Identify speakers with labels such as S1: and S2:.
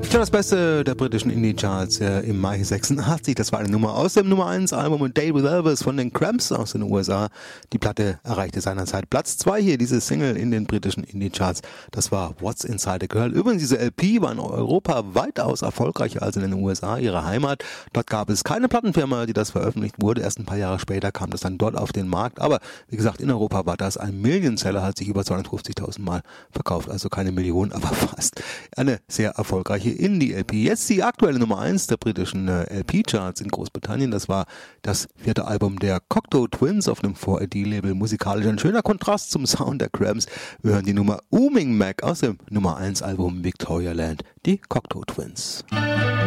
S1: Schon das Beste der britischen Indie-Charts im Mai 86. Das war eine Nummer aus dem Nummer 1 Album A Day with Elvis von den Cramps aus den USA. Die Platte erreichte seinerzeit Platz 2 hier, diese Single in den britischen Indie-Charts. Das war What's Inside a Girl. Übrigens, diese LP war in Europa weitaus erfolgreicher als in den USA, ihre Heimat. Dort gab es keine Plattenfirma, die das veröffentlicht wurde. Erst ein paar Jahre später kam das dann dort auf den Markt. Aber wie gesagt, in Europa war das ein Million-Seller, hat sich über 250.000 Mal verkauft. Also keine Million, aber fast. Eine sehr erfolgreiche Indie-LP. Jetzt die aktuelle Nummer 1 der britischen LP-Charts in Großbritannien. Das war das 4. Album der Cocteau Twins auf einem 4AD-Label. Musikalisch ein schöner Kontrast zum Sound der Cramps. Wir hören die Nummer Ooming Mac aus dem Nummer 1 Album Victoria Land, die Cocteau Twins.